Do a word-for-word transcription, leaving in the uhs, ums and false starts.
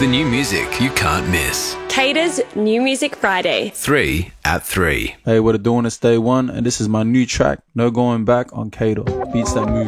the new music you can't miss. Cater's New Music Friday. Three at three. Hey, what it doing? It's Day One, and this is my new track, No Going Back, on Cater. Beats that move.